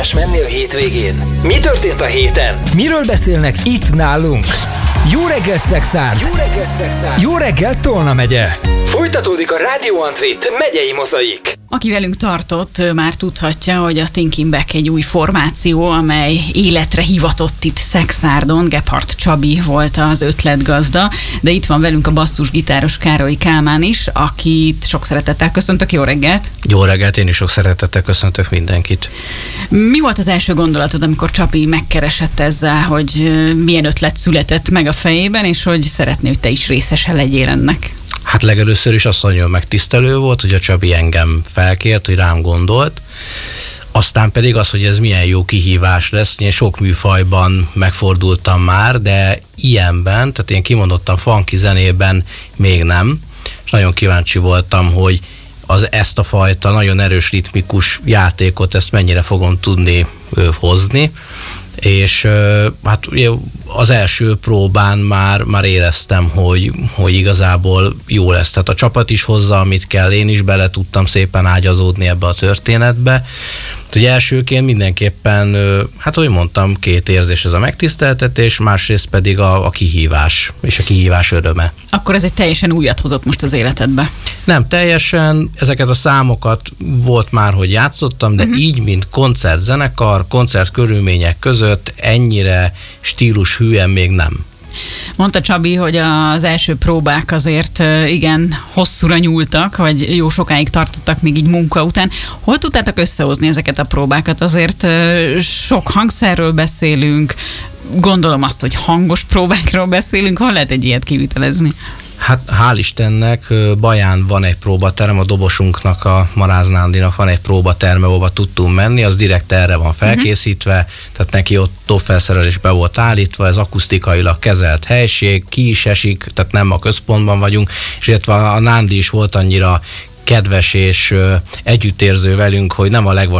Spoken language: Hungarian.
érdemes menni a hétvégén? Mi történt a héten? Miről beszélnek itt nálunk? Jó reggelt, Szexárd! Jó reggelt, Szexárd! Jó reggelt, Tolna megye! Folytatódik a Rádió Antrit megyei mozaik. Aki velünk tartott, már tudhatja, hogy a Thinking Back egy új formáció, amely életre hivatott itt Szexárdon. Gebhardt Csabi volt az ötletgazda, de itt van velünk a basszusgitáros Károly Kálmán is, akit sok szeretettel köszöntök. Jó reggelt! Jó reggelt, én is sok szeretettel köszöntök mindenkit. Mi volt az első gondolatod, amikor Csabi megkeresett ezzel, hogy milyen ötlet született meg a fejében, és hogy szeretné, hogy te is részese legyél ennek? Hát legelőször is azt nagyon megtisztelő volt, hogy a Csabi engem felkért, hogy rám gondolt. Aztán pedig az, hogy ez milyen jó kihívás lesz. Én sok műfajban megfordultam már, de ilyenben, tehát én kimondottan funky zenében még nem. És nagyon kíváncsi voltam, hogy ezt a fajta nagyon erős ritmikus játékot, ezt mennyire fogom tudni hozni. És hát ugye az első próbán már éreztem, hogy igazából jó lesz. Tehát a csapat is hozza, amit kell, én is bele tudtam szépen ágyazódni ebbe a történetbe. Ugye elsőként mindenképpen, hát ahogy mondtam, két érzés, ez a megtiszteltetés, másrészt pedig a kihívás, és a kihívás öröme. Akkor ez egy teljesen újat hozott most az életedbe? Nem teljesen, ezeket a számokat volt már, hogy játszottam, de így, mint koncertzenekar, koncertkörülmények között ennyire stílushűen még nem. Mondta Csabi, hogy az első próbák azért igen hosszúra nyúltak, vagy jó sokáig tartottak még így munka után. Hol tudtátok összehozni ezeket a próbákat? Azért sok hangszerről beszélünk, gondolom azt, hogy hangos próbákról beszélünk. Hol lehet egy ilyet kivitelezni? Hát hál' Istennek Baján van egy próbaterem, a dobosunknak, a Maráz Nándinak van egy próbaterme, ahova tudtunk menni, az direkt erre van felkészítve, tehát neki ott dobfelszerelés be volt állítva, ez akusztikailag kezelt helység, ki is esik, tehát nem a központban vagyunk, és illetve a Nándi is volt annyira kedves és együttérző velünk, hogy nem a